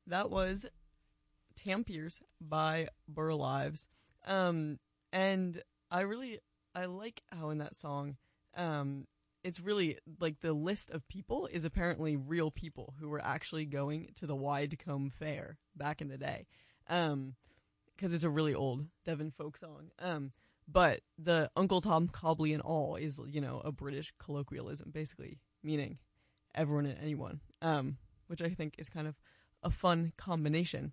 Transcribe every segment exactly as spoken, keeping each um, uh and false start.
that was Tampiers by Burl Lives. Um, and I really, I like how in that song, um, it's really, like, the list of people is apparently real people who were actually going to the Widecombe Fair back in the day. Um, because it's a really old Devon folk song. Um, but the Uncle Tom Cobley and all is, you know, a British colloquialism, basically, meaning everyone and anyone, um, which I think is kind of a fun combination.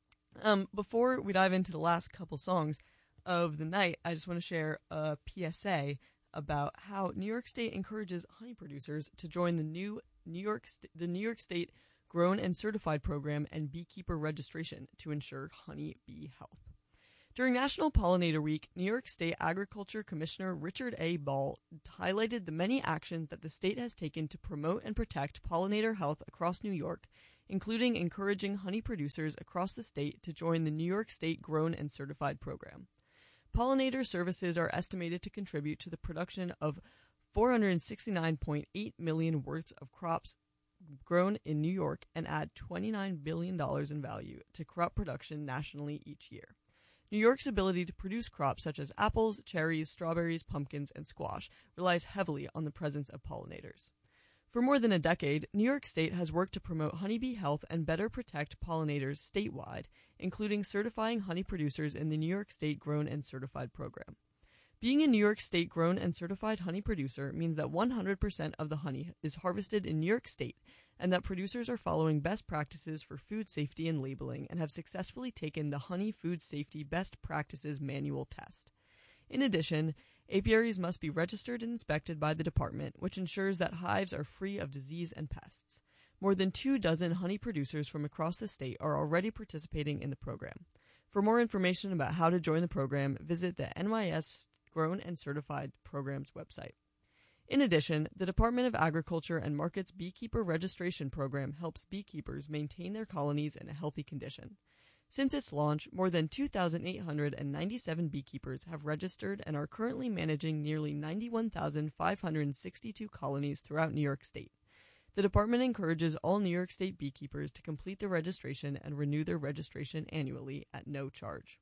Um, before we dive into the last couple songs of the night, I just want to share a P S A about how New York State encourages honey producers to join the new New York St- the New York State Grown and Certified Program and beekeeper registration to ensure honey bee health. During National Pollinator Week, New York State Agriculture Commissioner Richard A. Ball highlighted the many actions that the state has taken to promote and protect pollinator health across New York, including encouraging honey producers across the state to join the New York State Grown and Certified Program. Pollinator services are estimated to contribute to the production of four hundred sixty-nine point eight million dollars worth of crops grown in New York and add twenty-nine billion dollars in value to crop production nationally each year. New York's ability to produce crops such as apples, cherries, strawberries, pumpkins, and squash relies heavily on the presence of pollinators. For more than a decade, New York State has worked to promote honeybee health and better protect pollinators statewide, including certifying honey producers in the New York State Grown and Certified Program. Being a New York State Grown and Certified honey producer means that one hundred percent of the honey is harvested in New York State and that producers are following best practices for food safety and labeling and have successfully taken the Honey Food Safety Best Practices Manual test. In addition, apiaries must be registered and inspected by the department, which ensures that hives are free of disease and pests. More than two dozen honey producers from across the state are already participating in the program. For more information about how to join the program, visit the N Y S Grown and Certified Program's website. In addition, the Department of Agriculture and Markets Beekeeper Registration Program helps beekeepers maintain their colonies in a healthy condition. Since its launch, more than two thousand eight hundred ninety-seven beekeepers have registered and are currently managing nearly ninety-one thousand five hundred sixty-two colonies throughout New York State. The department encourages all New York State beekeepers to complete their registration and renew their registration annually at no charge.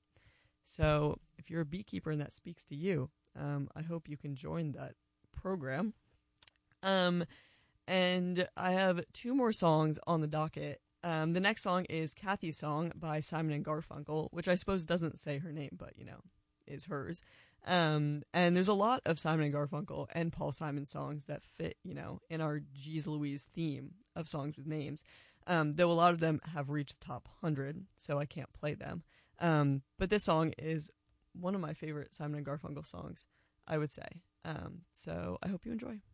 So, if you're a beekeeper and that speaks to you, um, I hope you can join that program. Um, and I have two more songs on the docket. Um, the next song is Kathy's Song by Simon and Garfunkel, which I suppose doesn't say her name, but, you know, is hers. Um, and there's a lot of Simon and Garfunkel and Paul Simon songs that fit, you know, in our Jeez Louise theme of songs with names. Um, though a lot of them have reached the top one hundred, so I can't play them. Um, but this song is one of my favorite Simon and Garfunkel songs, I would say. Um, so I hope you enjoy.